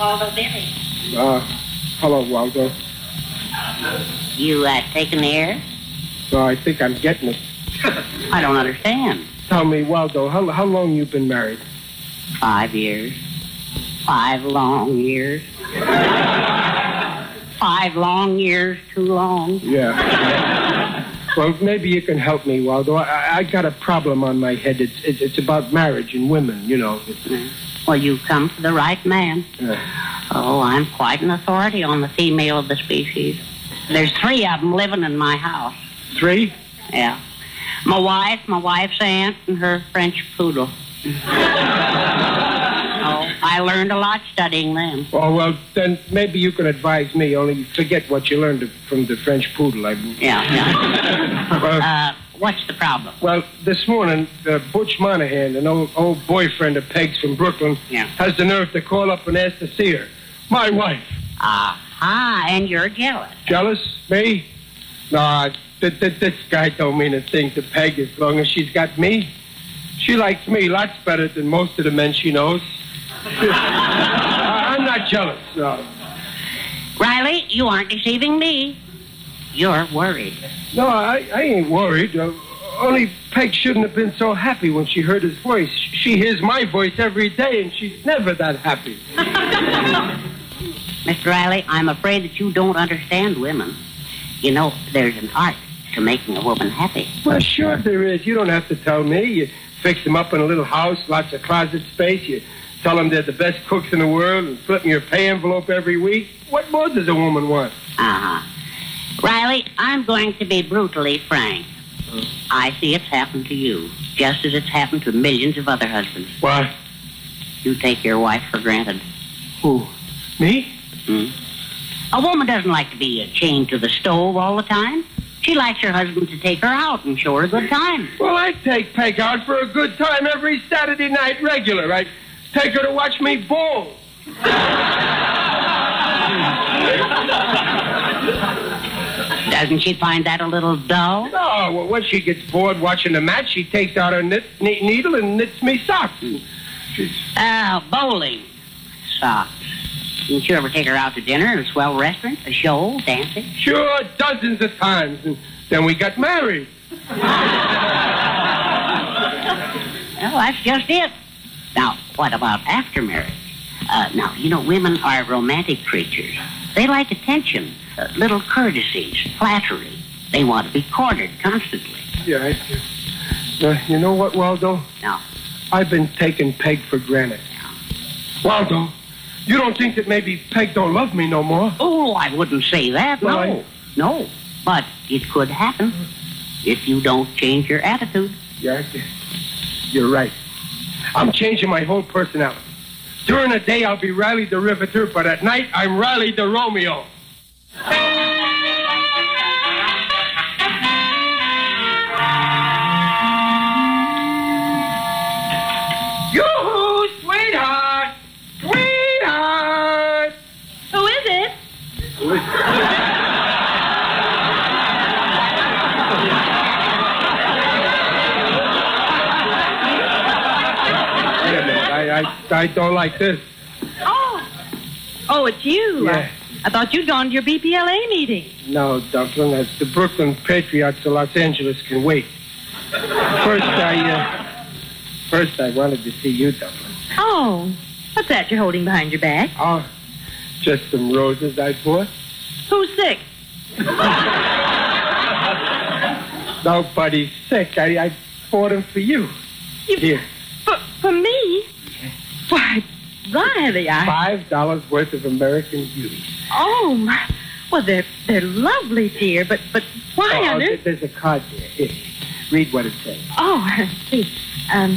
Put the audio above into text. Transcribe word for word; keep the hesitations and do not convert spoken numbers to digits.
Waldo Billy. Uh, hello, Waldo. You uh, taking the air? No, I think I'm getting it. I don't understand. Tell me, Waldo, how, how long you been married? Five years. Five long years. Five long years, too long. Yeah. Well, maybe you can help me, Waldo. I, I got a problem on my head. It's, it's it's about marriage and women, you know. Well, you've come to the right man. Yeah. Oh, I'm quite an authority on the female of the species. There's three of them living in my house. Three? Yeah. My wife, my wife's aunt, and her French poodle. Oh, I learned a lot studying them. Oh, well, then maybe you can advise me, only forget what you learned from the French poodle. I... Yeah, yeah. well, uh, what's the problem? well, this morning, uh, Butch Monahan, an old, old boyfriend of Peg's from Brooklyn, Yeah. has the nerve to call up and ask to see her. My wife. Aha, and you're jealous. Jealous? Me? Nah, th- th- this guy don't mean a thing to Peg as long as she's got me. She likes me lots better than most of the men she knows. I'm not jealous, no. Riley, you aren't deceiving me. You're worried. No, I, I ain't worried. Uh, only Peg shouldn't have been so happy when she heard his voice. She hears my voice every day, and she's never that happy. Mister Riley, I'm afraid that you don't understand women. You know, there's an art to making a woman happy. Well, sure there is. You don't have to tell me. You fix them up in a little house, lots of closet space. You tell them they're the best cooks in the world and flip them your pay envelope every week. What more does a woman want? Uh-huh. Riley, I'm going to be brutally frank. I see it's happened to you, just as it's happened to millions of other husbands. What? You take your wife for granted. Who? Me? Hmm? A woman doesn't like to be chained to the stove all the time. She likes her husband to take her out and show her a good time. Well, I take Peg out for a good time every Saturday night regular. I take her to watch me bowl. Doesn't she find that a little dull? No, well, when she gets bored watching the match, she takes out her knit, knit, needle and knits me socks. She's... Ah, bowling. Socks. Didn't you ever take her out to dinner in a swell restaurant, a show, dancing? Sure, dozens of times. And then we got married. Well, that's just it. Now, what about after marriage? Uh, now, you know, women are romantic creatures. They like attention, uh, little courtesies, flattery. They want to be courted constantly. Yeah, I, uh, you know what, Waldo? No. I've been taking Peg for granted. Waldo, you don't think that maybe Peg don't love me no more? Oh, I wouldn't say that. No. Well, I- No. But it could happen if you don't change your attitude. Yeah, I guess. You're right. I'm changing my whole personality. During the day, I'll be Riley the Riveter, but at night, I'm Riley the Romeo. Yoo-hoo, sweetheart! Sweetheart! Who is it? Wait a minute, I, I, I don't like this. Oh. Oh, it's you. Yeah. I, I thought you'd gone to your B P L A meeting. No, Dumpling, that's the Brooklyn Patriots of Los Angeles can wait. First, I, uh, first I wanted to see you, Dumpling. Oh. What's that you're holding behind your back? Oh, just some roses I bought. Who's sick? Nobody's sick. I, I bought them for you. You, Here, For, for me? Why, Riley, I... five dollars worth of American Beauty. Oh, my... Well, they're, they're lovely, dear, but, but why Oh, on there- earth... there's a card there. Here, read what it says. Oh, please. Um,